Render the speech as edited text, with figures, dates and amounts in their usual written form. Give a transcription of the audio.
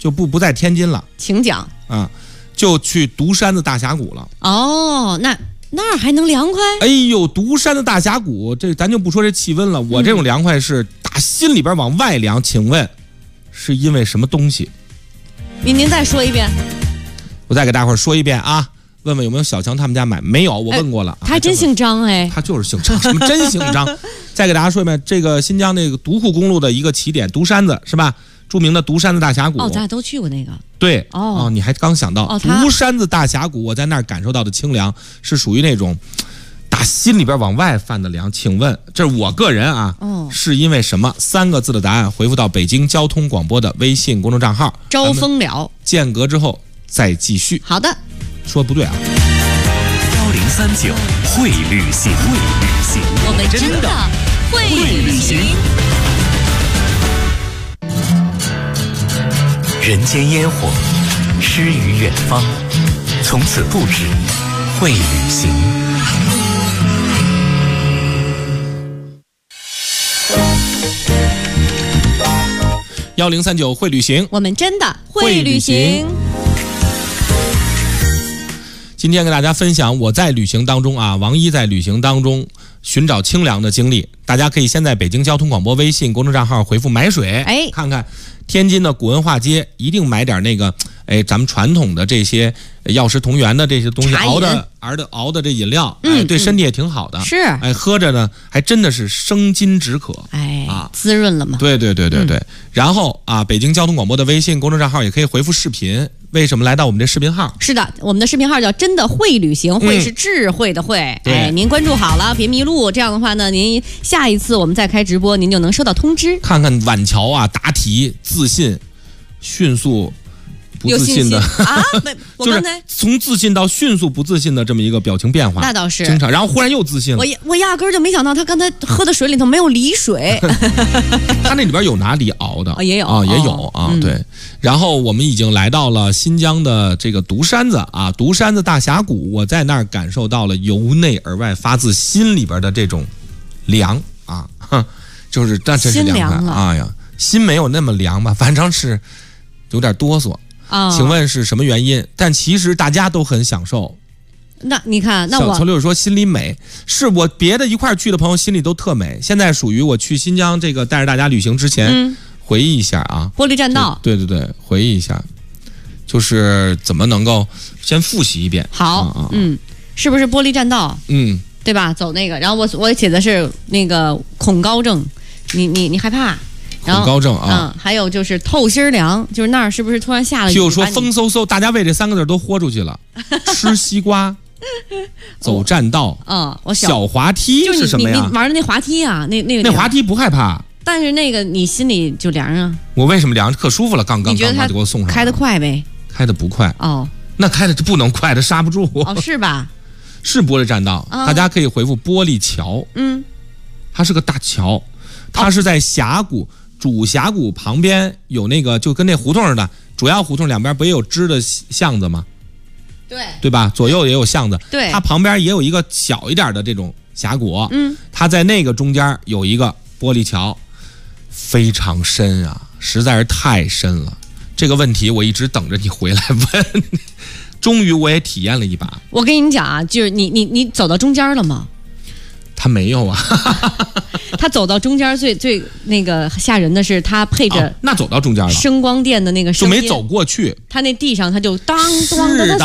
就不在天津了， 请讲啊，就去独山子大峡谷了。 哦，那儿还能凉快？ 哎呦，独山的大峡谷，这咱就不说这气温了，我这种凉快是打心里边往外凉。请问是因为什么东西？ 您再说一遍。 我再给大伙儿说一遍啊，问问有没有小强他们家买？没有，我问过了。 他还真姓张哎， 他就是姓张，什么真姓张？再给大家说一遍，这个新疆那个独库公路的一个起点独山子是吧？著名的独山子大峡谷。 哦，咱俩都去过那个。 对哦，你还刚想到独山子大峡谷，我在那儿感受到的清凉是属于那种打心里边往外泛的凉。请问这是我个人啊，是因为什么？3个字的答案回复到北京交通广播的微信公众账号。 招风了， 间隔之后再继续。 好的， 说不对啊。 1039会旅行， 我们真的会旅行。 人间烟火，诗与远方，从此不止会旅行。 1039会旅行， 我们真的会旅行。 今天跟大家分享我在旅行当中啊，王一在旅行当中寻找清凉的经历。大家可以先在北京交通广播微信公众账号回复买水，看看天津的古文化街，一定买点那个咱们传统的这些药食同源的这些东西，熬的这饮料，对身体也挺好的。 是， 喝着呢还真的是生津止渴， 滋润了嘛。 对。然后啊，北京交通广播的微信公众账号也可以回复视频。为什么来到我们这视频号？是的，我们的视频号叫真的会旅行，会是智慧的会。您关注好了，别迷路。这样的话呢，您下一次我们再开直播，您就能收到通知。 看看晚桥啊，答题自信，迅速不自信的啊， 就是从自信到迅速不自信的这么一个表情变化。 那倒是， 经常，然后忽然又自信了。 我压根儿就没想到他刚才喝的水里头没有梨水。 他那里边有拿梨熬的， 也有啊，也有啊，对。然后我们已经来到了新疆的这个独山子啊，独山子大峡谷，我在那儿感受到了由内而外发自心里边的这种凉啊，就是那真是凉快。哎呀，心没有那么凉吧，反正是有点哆嗦。请问是什么原因？但其实大家都很享受。 那你看，那小刘说心里美，是我别的一块去的朋友心里都特美。现在属于我去新疆这个带着大家旅行之前，回忆一下啊。 玻璃栈道， 对，回忆一下，就是怎么能够先复习一遍。 好，是不是玻璃栈道？对吧？走那个，然后我写的是那个恐高症，你害怕？ 恐高症啊， 还有就是透心凉，就是那儿是不是突然下了雨？ 就说风嗖嗖，大家为这3个字都豁出去了。吃西瓜，走栈道， 我小滑梯是什么呀？ 你玩的那滑梯啊， 那滑梯不害怕， 但是那个你心里就凉啊。 我为什么凉？可舒服了，刚就给我送上。 开得快呗？ 开得不快那开的不能快，它刹不住。 是吧？ 是玻璃栈道，大家可以回复玻璃桥。它是个大桥，它是在峡谷。主峡谷旁边有那个就跟那胡同似的，主要胡同两边不也有支的巷子吗？对吧？左右也有巷子。 对， 它旁边也有一个小一点的这种峡谷。它在那个中间有一个玻璃桥，非常深啊，实在是太深了。这个问题我一直等着你回来问，终于我也体验了一把。 我跟你讲啊，就是你走到中间了吗？ 他没有啊。 他走到中间最那个吓人的是，他配着那走到中间了， 声光电的那个声音就没走过去， 他那地上他就当当的。